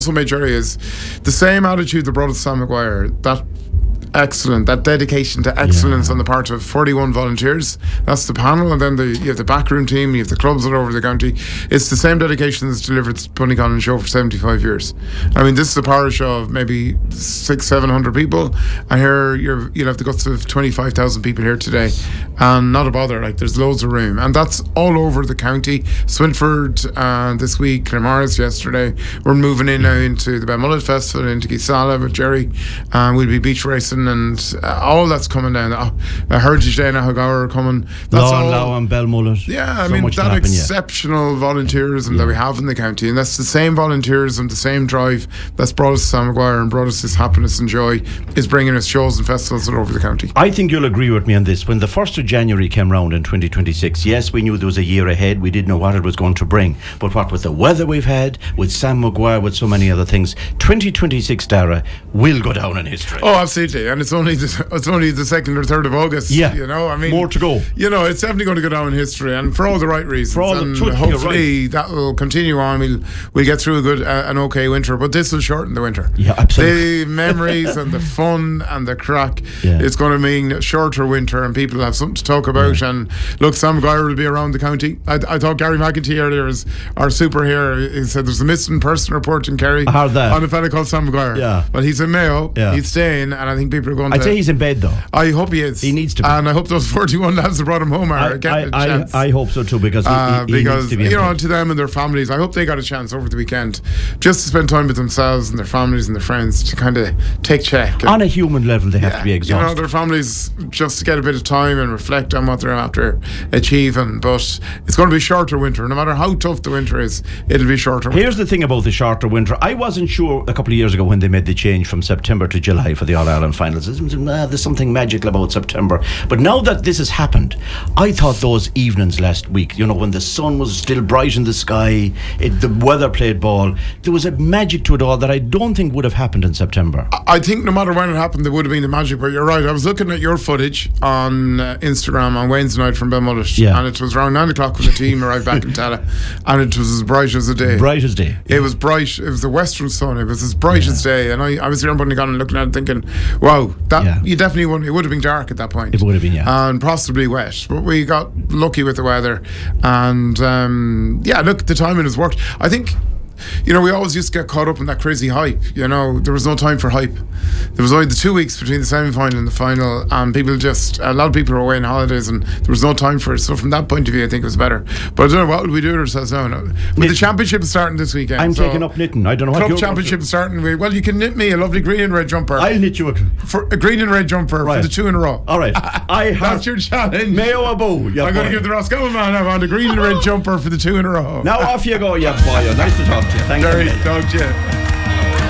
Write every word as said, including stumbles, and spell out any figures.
also made Jerry is the same attitude that brought us Sam Maguire. That excellent, that dedication to excellence yeah. on the part of forty-one volunteers. That's the panel, and then the, you have the backroom team, you have the clubs all over the county. It's the same dedication that's delivered Bunnyconn show for seventy-five years. I mean, this is a parish of maybe six, seven hundred people, and here you're, you'll have the guts of twenty-five thousand people here today, and not a bother. Like, there's loads of room, and that's all over the county. Swinford uh, this week, Claremorris yesterday. We're moving in now into the Balmullet Festival, into Gisala with Jerry, and we'll be beach racing. And uh, all that's coming down. Uh, uh, Heritage Day and Ahagower are coming. That's Law all. Law and Belmullet. Yeah, I so mean, that happen, exceptional yeah. volunteerism yeah. that we have in the county. And that's the same volunteerism, the same drive that's brought us to Sam Maguire and brought us this happiness and joy is bringing us shows and festivals all over the county. I think you'll agree with me on this. When the first of January came round in twenty twenty-six, yes, we knew there was a year ahead. We didn't know what it was going to bring. But what with the weather we've had, with Sam Maguire, with so many other things, twenty twenty-six, Dara, will go down in history. Oh, absolutely. And it's only the, it's only the second or third of August. Yeah, you know, I mean, more to go. You know, it's definitely going to go down in history, and for all the right reasons. For all and the truth, hopefully right. that will continue on. We'll we'll get through a good, uh, an okay winter, but this will shorten the winter. Yeah, absolutely. The memories and the fun and the crack. Yeah. It's going to mean a shorter winter, and people have something to talk about. Yeah. And look, Sam Maguire will be around the county. I, I thought Gary McEntee earlier is our super here. He said there's a missing person report in Kerry. I heard that on a fella called Sam Maguire. Yeah, well, he's in Mayo. Yeah. He's staying, and I think people are going. I'd to... say he's in bed though. I hope he is. He needs to be. And I hope those forty-one lads that brought him home are I, getting I, a chance. I, I hope so too, because he, uh, he, he because needs to be you know, bed. to them and their families, I hope they got a chance over the weekend just to spend time with themselves and their families and their friends to kind of take check. On a human level, they have yeah, to be exhausted. You know, their families just to get a bit of time and reflect on what they're after achieving. But it's going to be shorter winter. No matter how tough the winter is, it'll be shorter winter. Here's the thing about the shorter winter. I wasn't sure a couple of years ago when they made the change from September to July for the All-Ireland finals. Ah, there's something magical about September. But now that this has happened, I thought those evenings last week, you know, when the sun was still bright in the sky, it, the weather played ball, there was a magic to it all that I don't think would have happened in September. I think no matter when it happened, there would have been the magic. But you're right. I was looking at your footage on uh, Instagram on Wednesday night from Balmullet, yeah. and it was around nine o'clock when the team arrived back in Tala, and it was as bright as a day. Bright as day. It yeah. was bright. It was the western sun. It was as bright yeah. as day. And I, I was here in Bunnyconn and looking at it thinking, wow, that yeah. you definitely wouldn't. It would have been dark at that point. It would have been, yeah, and possibly wet. But we got lucky with the weather, and um, yeah, look, the timing has worked. I think. You know, we always used to get caught up in that crazy hype. You know, there was no time for hype. There was only the two weeks between the semi-final and the final, and people just, a lot of people were away on holidays, and there was no time for it. So from that point of view, I think it was better. But I don't know, what would we do to ourselves now? With Knit. The championship starting this weekend. I'm so taking up knitting. I don't know what club championship starting. With, well, you can knit me a lovely green and red jumper. I'll knit you a, for a green and red jumper right. for the two in a row. All right. I have That's your challenge. Mayo Abo. I'm going to give the Roscommon man on a green and red jumper for the two in a row. Now off you go, yeah boy. Nice to talk to you. Thank Jerry, you. talk to you.